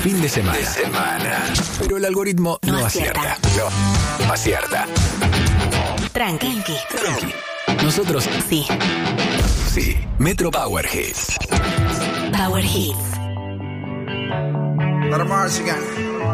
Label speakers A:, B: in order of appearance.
A: fin de semana. Pero el algoritmo no acierta. No acierta.
B: Tranqui.
A: Nosotros
B: Sí.
A: sí. Metro Power Hits.
B: Power Hits.
C: Let 'em march again.